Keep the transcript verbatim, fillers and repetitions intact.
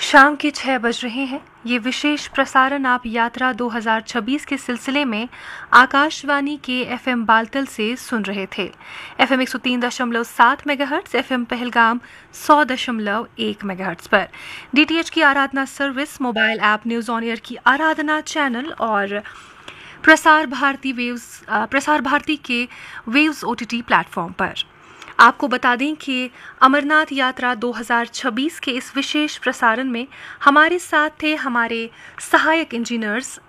शाम के छह बज रहे हैं। ये विशेष प्रसारण आप यात्रा दो हज़ार छब्बीस के सिलसिले में आकाशवाणी के एफएम बालतल से सुन रहे थे। एफएम एक सौ तीन दशमलव सात मेगाहर्ट्ज, एफएम पहलगाम सौ दशमलव एक मेगाहर्ट्ज पर डीटीएच की आराधना service, mobile app news on air की आराधना चैनल और प्रसार भारती वेव्स प्रसार भारती के वेव्स ओटीटी प्लेटफॉर्म पर। आपको बता दें कि अमरनाथ यात्रा दो हज़ार छब्बीस के इस विशेष प्रसारण में हमारे साथ थे हमारे सहायक इंजीनियर्स